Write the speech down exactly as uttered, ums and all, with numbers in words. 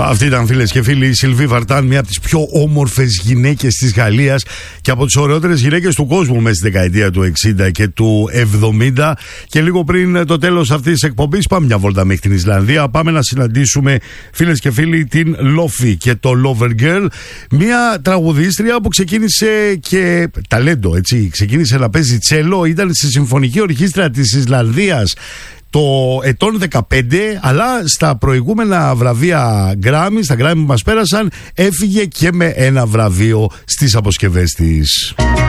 Αυτή ήταν, φίλες και φίλοι, η Σιλβί Βαρτάν, μια από τις πιο όμορφες γυναίκες της Γαλλίας και από τις ωραιότερες γυναίκες του κόσμου μέσα στη δεκαετία του εξήντα και του εβδομήντα. Και λίγο πριν το τέλος αυτής της εκπομπής, πάμε μια βόλτα μέχρι την Ισλανδία. Πάμε να συναντήσουμε, φίλες και φίλοι, την Λόφη και το Lover Girl. Μια τραγουδίστρια που ξεκίνησε και ταλέντο, έτσι. Ξεκίνησε να παίζει τσέλο, ήταν στη Συμφωνική Ορχήστρα της Ισλανδίας το ετών δεκαπέντε, αλλά στα προηγούμενα βραβεία Grammy, στα Grammy που μας πέρασαν, έφυγε και με ένα βραβείο στις αποσκευές της.